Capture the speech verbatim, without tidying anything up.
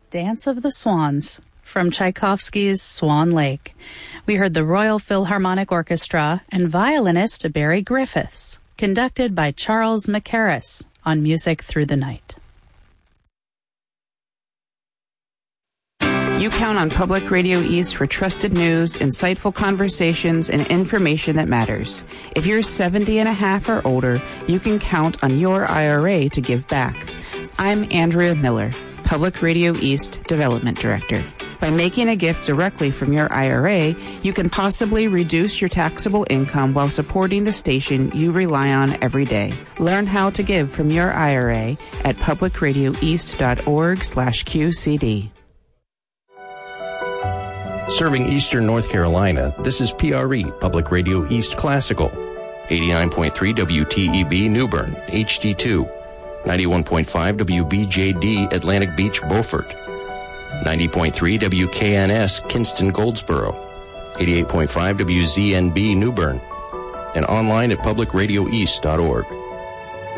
Dance of the Swans from Tchaikovsky's Swan Lake. We heard the Royal Philharmonic Orchestra and violinist Barry Griffiths, conducted by Charles Mackerras on Music Through the Night. You count on Public Radio East for trusted news, insightful conversations, and information that matters. If you're seventy and a half or older, you can count on your I R A to give back. I'm Andrea Miller, Public Radio East Development Director. By making a gift directly from your I R A, you can possibly reduce your taxable income while supporting the station you rely on every day. Learn how to give from your I R A at publicradioeast.org slash QCD. Serving Eastern North Carolina, this is P R E, Public Radio East Classical. eighty-nine point three W T E B New Bern, H D two. ninety-one point five W B J D Atlantic Beach, Beaufort. ninety point three W K N S Kinston, Goldsboro. eighty-eight point five W Z N B New Bern. And online at public radio east dot org.